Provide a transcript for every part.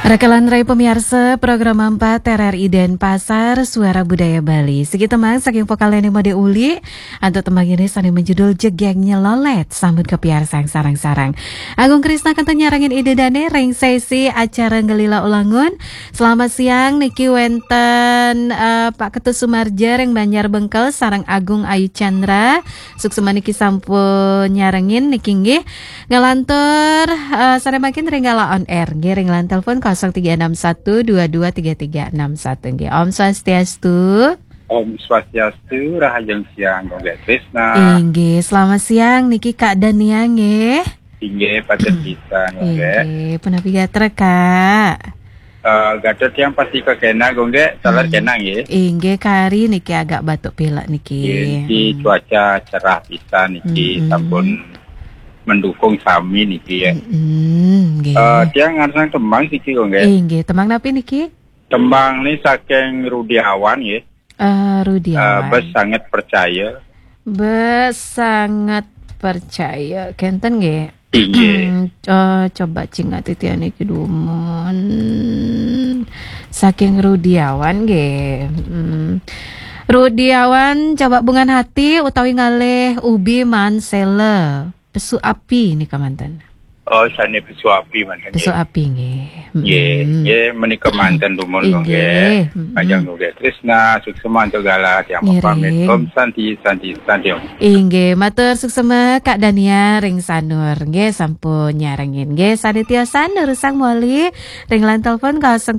Rekalan Rai pemirsa program 4 RRI Denpasar Suara Budaya Bali. Segi temang saking vokal yang mode uli atau temang ini sani menjudul Jegengnya Lolet sambut ke piarsang sarang-sarang. Agung Krisna kanta nyarangin ide dane ring sesi acara Ngelila Ulangun. Selamat siang Niki Wenten Pak Ketut Sumarja ring Banjar Bengkel sarang Agung Ayu Chandra. Suksema Niki sampun nyarangin Niki nggih ngalantur sare makin ringgala on air nggih ring lan telepon 0361223361 nggih. Om Swastiastu. Om Swastiastu, Rahajeng siang Gongge Trisna. Nggih, selamat siang niki Kak Dania nggih. Inggih paten bisa Gongge. Nggih, punapi gatra Kak. Gatot yang pasti kekena Gongge, salah kena nggih. Inggih kari niki agak batuk pilek niki. Niki cuaca cerah pisan niki sampun mendukung sami niki ya. Dia ngarsang tembang niki Gongge. Nggih, tembang napi niki? Tembang ini saking Rudiawan ya. Rudiawan. Bes sangat percaya. Bes sangat percaya. Kenten nggih. Coba cingat titian iki dumon. Saking Rudiawan nggih. Rudiawan coba bungan hati utawi ngalih ubi mansele. Pesu api nih kamanten. Oh, sane pesu api manten. Pesu api nggih. Nggih, menika manten dumon nggih. Ajeng nggih Trisna, suksema segala tiang pamit. Om Santi. Nggih, matur suksema Kak Dania ring sanur nggih sampun nyarengin nggih Saditya Sanur sang moli ring lan telepon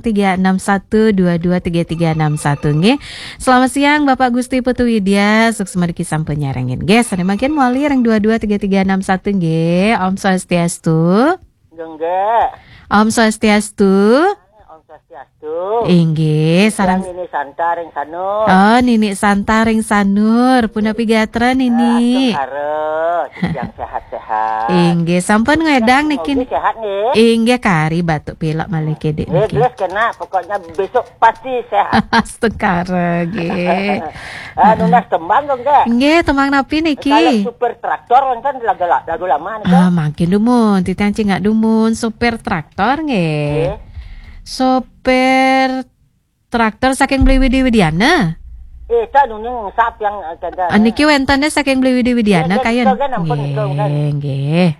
0361223361 nggih. Selamat siang Bapak Gusti Putu Widya, suksema diki sampun nyarengin nggih. Sane makin moli ring 223361 nggih. Om Swastiastu. Enggak. Om Swastiastu. Om Swastiastu. Inggih, sareng Nini Santa ring sanur. Oh, Nini Santa ring sanur. Punapi gatra Nini. Harus yang sehat-sehat. Inggih, sampun ngedang niki. Sehat nggih. Inggih kari batuk pilek malih kede niki. Jelas kena, pokoknya besok pasti sehat. Astekara nggih. Nunas tembang dong enggak? Nggih, temang napi niki? Kalau super traktor kan lagu lama nih. Makin dumun, titian cingak dumun super traktor nggih. Sopir traktor saking beli Widiana. Kan nuning sap yang kada. Niki wentane saking beli Widiana kayen. Nggih.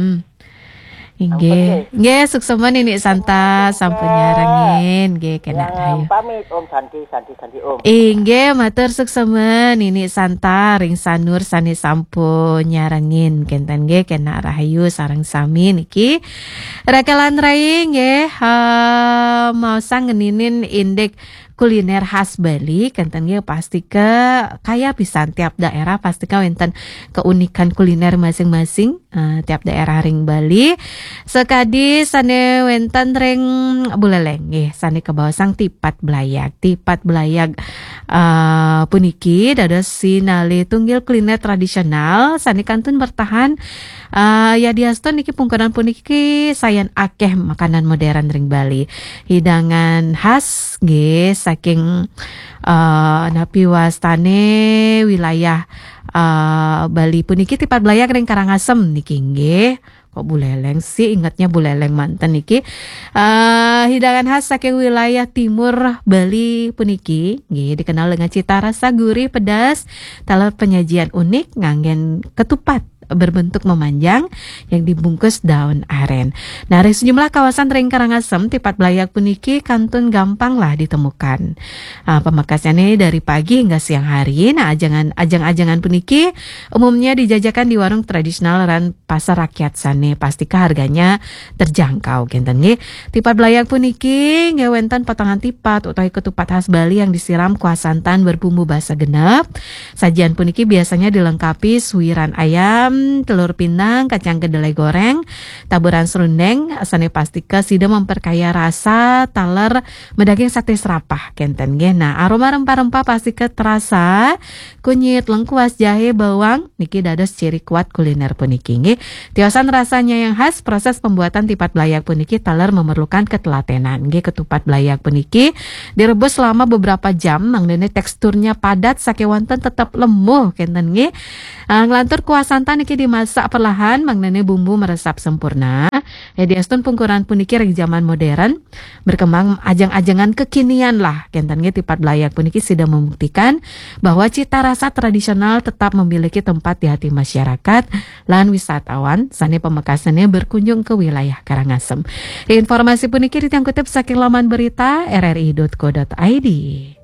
Nggih, suksema Nini Santa sampun nyarengin nggih kena ayo. Pamit Om Santi Om. Nggih, matur suksema Nini Santa ring sanur sani sampun nyarengin kenten nggih kena rahayu sareng sami niki. Rekalan rai nggih mau sang ngeninin indek kuliner khas Bali kenten nggih pasti kaya pisan tiap daerah pasti wenten keunikan kuliner masing-masing tiap daerah ring Bali. Sekadi sane wenten ring Buleleng nggih sane kebawasang tipat belayag puniki dados sinali tunggil kuliner tradisional sane kantun bertahan ya diaston niki pungkaran puniki sayan akeh makanan modern ring Bali. Hidangan khas nggih saking napi wastane wilayah Bali puniki tipat belayag ring Karangasem niki nggih. Kok Buleleng sih ingatnya Buleleng manten niki. Hidangan khas saking wilayah timur Bali puniki nggih dikenal dengan cita rasa gurih pedas, taler penyajian unik nganggen ketupat berbentuk memanjang yang dibungkus daun aren. Nah, dari sejumlah kawasan ring Karangasem tipat belayag puniki kantun gampang lah ditemukan. Pemakasnya dari pagi hingga siang hari. Nah, ajang-ajangan puniki umumnya dijajakan di warung tradisional dan pasar rakyat sane. Pastika harganya terjangkau genten nggih. Tipat belayag puniki ngewenten potongan tipat utawi ketupat khas Bali yang disiram kuah santan berbumbu basa genep. Sajian puniki biasanya dilengkapi suwiran ayam, telur pinang, kacang kedelai goreng, taburan serundeng, asane pastika sida memperkaya rasa taler medaging sate serapah kenten nggih. Nah, aroma rempah-rempah pastika terasa, kunyit, lengkuas, jahe, bawang niki dados ciri kuat kuliner puniki nggih. Tiosan rasanya yang khas, proses pembuatan tipat belayag puniki taler memerlukan ketelatenan nggih. Ketupat belayag puniki direbus selama beberapa jam mangdene teksturnya padat sakewanten tetap lembut kenten nggih. Nglantur kuah santan niki puniki dimasak perlahan mangnene bumbu meresap sempurna. Diastun pungkuran puniki rek zaman modern berkembang ajang-ajangan kekinian lah. Kentan ge tipat belayak puniki sudah membuktikan bahwa cita rasa tradisional tetap memiliki tempat di hati masyarakat lan wisatawan sane pemekasannya berkunjung ke wilayah Karangasem. Informasi puniki ditangkutip saking laman berita rri.co.id.